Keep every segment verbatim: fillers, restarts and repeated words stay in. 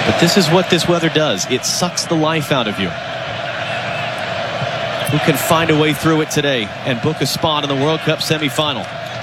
But this is what this weather does. It sucks the life out of you. Who can find a way through it today and book a spot in the World Cup semifinal?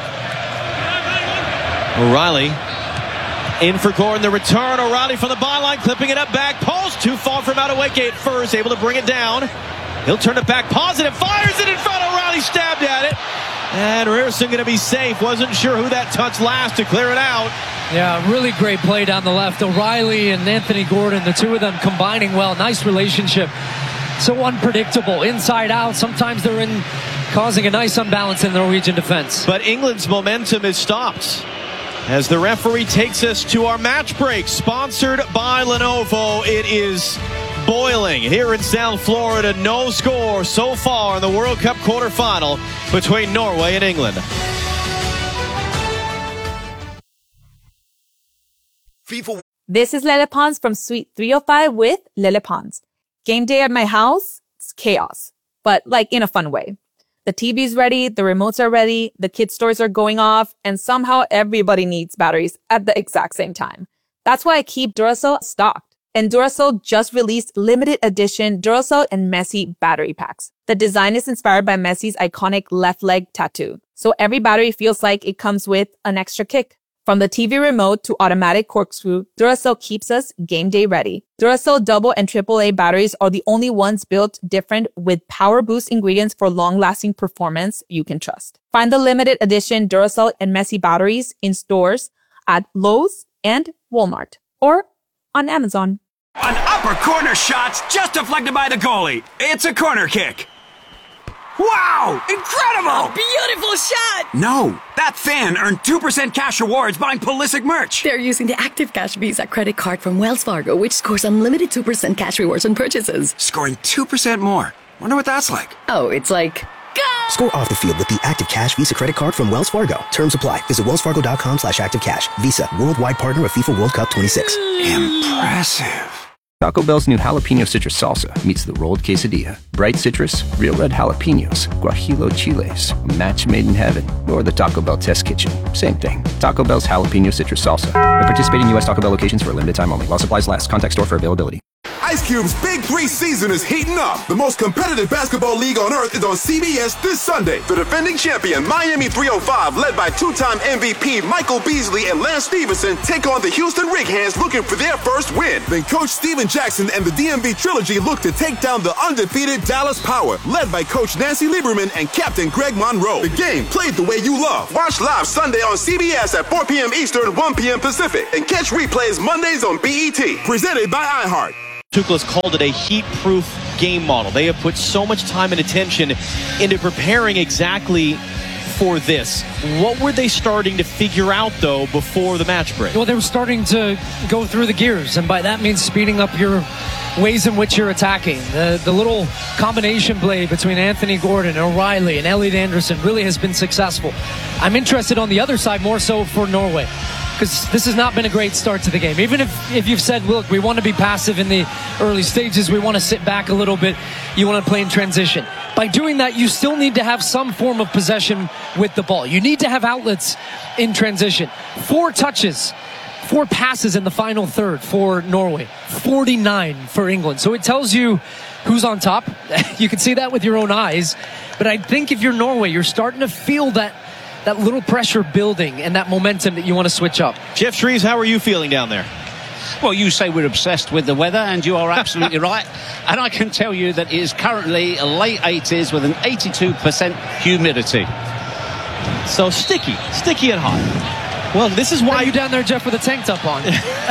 O'Reilly in for Gordon. The return. O'Reilly from the byline, clipping it up back post. Too far from out of Wakefield. First able to bring it down. He'll turn it back positive. Fires it in front. O'Reilly stabbed at it. And Ryerson going to be safe. Wasn't sure who that touched last to clear it out. Yeah, really great play down the left. O'Reilly and Anthony Gordon, the two of them combining well. Nice relationship. So unpredictable, inside out. Sometimes they're in causing a nice unbalance in the Norwegian defense. But England's momentum is stopped as the referee takes us to our match break, sponsored by Lenovo. It is boiling here in South Florida. No score so far in the World Cup quarterfinal between Norway and England. This is Lele Pons from Suite three oh five with Lele Pons. Game day at my house, it's chaos, but like in a fun way. The T V's ready, the remotes are ready, the kids' toys are going off, and somehow everybody needs batteries at the exact same time. That's why I keep Duracell stocked. And Duracell just released limited edition Duracell and Messi battery packs. The design is inspired by Messi's iconic left leg tattoo, so every battery feels like it comes with an extra kick. From the T V remote to automatic corkscrew, Duracell keeps us game day ready. Duracell double and triple A batteries are the only ones built different with power boost ingredients for long-lasting performance you can trust. Find the limited edition Duracell and Messi batteries in stores at Lowe's and Walmart or on Amazon. An upper corner shot's just deflected by the goalie. It's a corner kick. Wow! Incredible! A beautiful shot! No, that fan earned two percent cash rewards buying Pulisic merch. They're using the Active Cash Visa credit card from Wells Fargo, which scores unlimited two percent cash rewards on purchases. Scoring two percent more. Wonder what that's like. Oh, it's like... Go! Score off the field with the Active Cash Visa credit card from Wells Fargo. Terms apply. Visit wellsfargo.com slash active cash. Visa, worldwide partner of FIFA World Cup twenty-six. Impressive. Taco Bell's new jalapeno citrus salsa meets the rolled quesadilla. Bright citrus, real red jalapenos, guajillo chiles, a match made in heaven, or the Taco Bell test kitchen. Same thing. Taco Bell's jalapeno citrus salsa. At participating U S Taco Bell locations for a limited time only. While supplies last. Contact store for availability. Ice Cube's Big Three season is heating up. The most competitive basketball league on earth is on C B S this Sunday. The defending champion, Miami three oh five, led by two-time M V P Michael Beasley and Lance Stevenson, take on the Houston Rig Hands looking for their first win. Then Coach Steven Jackson and the D M V Trilogy look to take down the undefeated Dallas Power, led by Coach Nancy Lieberman and Captain Greg Monroe. The game played the way you love. Watch live Sunday on C B S at four p.m. Eastern, one p.m. Pacific, and catch replays Mondays on B E T. Presented by iHeart. Tuchel's called it a heat-proof game model. They have put so much time and attention into preparing exactly for this. What were they starting to figure out, though, before the match break? Well, they were starting to go through the gears, and by that means speeding up your ways in which you're attacking. The, the little combination play between Anthony Gordon, O'Reilly, and Elliot Anderson really has been successful. I'm interested on the other side more so for Norway, because this has not been a great start to the game. Even if, if you've said, look, we want to be passive in the early stages, we want to sit back a little bit, you want to play in transition. By doing that, you still need to have some form of possession with the ball. You need to have outlets in transition. Four touches, four passes in the final third for Norway, forty-nine for England. So it tells you who's on top. You can see that with your own eyes. But I think if you're Norway, you're starting to feel that that little pressure building and that momentum that you want to switch up. Jeff Shreves, how are you feeling down there? Well, you say we're obsessed with the weather, and you are absolutely right. And I can tell you that it is currently late eighties with an eighty-two percent humidity. So sticky, sticky and hot. Well, this is why... Are you down there, Jeff, with a tank top on?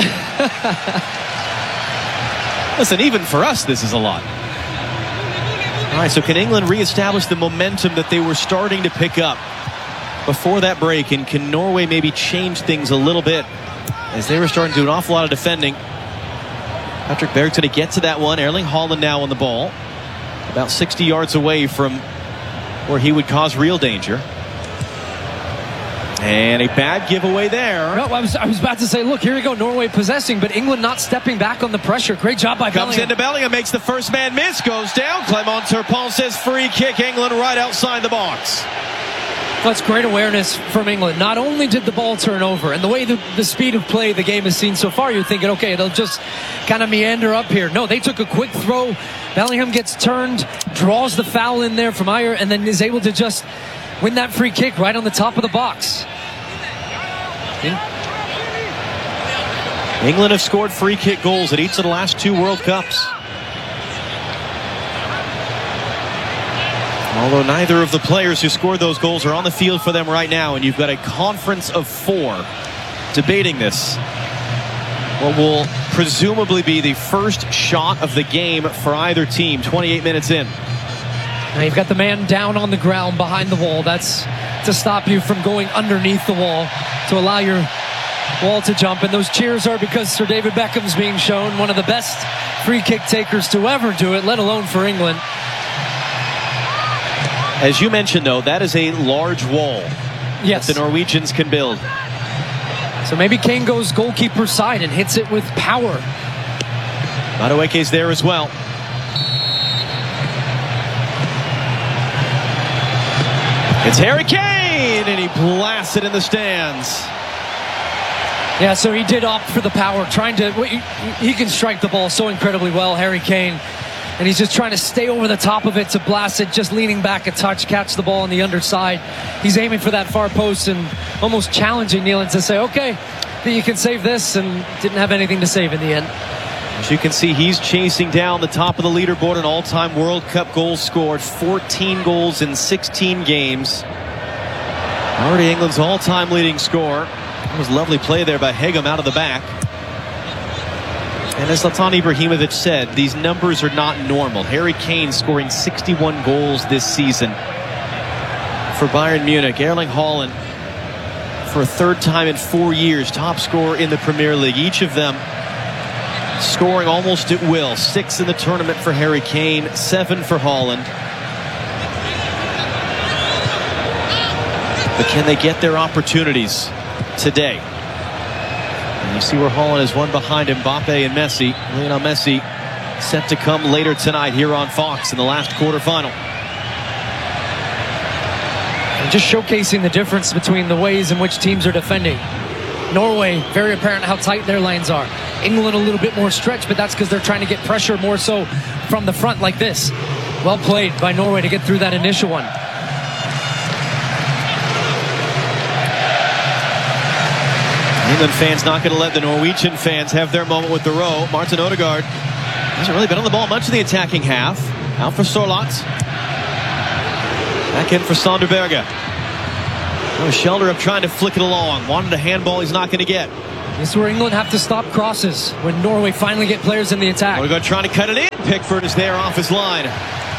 Listen, even for us, this is a lot. All right, so can England reestablish the momentum that they were starting to pick up before that break, and can Norway maybe change things a little bit as they were starting to do an awful lot of defending? Patrick Berg's going to get to that one. Erling Haaland now on the ball, about sixty yards away from where he would cause real danger. And a bad giveaway there. No, I was I was about to say, look, here we go, Norway possessing, but England not stepping back on the pressure. Great job by Comes Bellingham. into Bellingham, makes the first man miss, goes down. Clement Turpin says free kick, England right outside the box. That's great awareness from England. Not only did the ball turn over, and the way the, the speed of play the game has seen so far, you're thinking, okay, they'll just kind of meander up here. No, they took a quick throw. Bellingham gets turned, draws the foul in there from Ajer, and then is able to just win that free kick right on the top of the box. England have scored free kick goals at each of the last two World Cups. Although neither of the players who scored those goals are on the field for them right now, and you've got a conference of four debating this. What will presumably be the first shot of the game for either team, twenty-eight minutes in. Now you've got the man down on the ground behind the wall. That's to stop you from going underneath the wall, to allow your wall to jump. And those cheers are because Sir David Beckham's being shown, one of the best free kick takers to ever do it, let alone for England. As you mentioned, though, that is a large wall yes. that the Norwegians can build. So maybe Kane goes goalkeeper side and hits it with power. Madueke's there as well. It's Harry Kane, and he blasts it in the stands. Yeah, so he did opt for the power, trying to... He can strike the ball so incredibly well, Harry Kane. And he's just trying to stay over the top of it to blast it, just leaning back a touch, catch the ball on the underside. He's aiming for that far post and almost challenging Nealon to say, okay, you can save this, and didn't have anything to save in the end. As you can see, he's chasing down the top of the leaderboard in all-time World Cup goals scored. fourteen goals in sixteen games. Already England's all-time leading scorer. That was a lovely play there by Hegem out of the back. And as Zlatan Ibrahimovic said, these numbers are not normal. Harry Kane scoring sixty-one goals this season for Bayern Munich. Erling Haaland, for a third time in four years, top scorer in the Premier League. Each of them scoring almost at will. Six in the tournament for Harry Kane, seven for Haaland. But can they get their opportunities today? And you see where Haaland is one behind Mbappe and Messi. Lionel Messi set to come later tonight here on Fox in the last quarterfinal. And just showcasing the difference between the ways in which teams are defending. Norway, very apparent how tight their lanes are. England a little bit more stretched, but that's because they're trying to get pressure more so from the front like this. Well played by Norway to get through that initial one. England fans not going to let the Norwegian fans have their moment with the row. Martin Odegaard hasn't really been on the ball much of the attacking half. Out for Sorloth. Back in for Sonderberger. Oh, Sheldrup trying to flick it along. Wanted a handball he's not going to get. This is where England have to stop crosses when Norway finally get players in the attack. Odegaard trying to cut it in. Pickford is there off his line.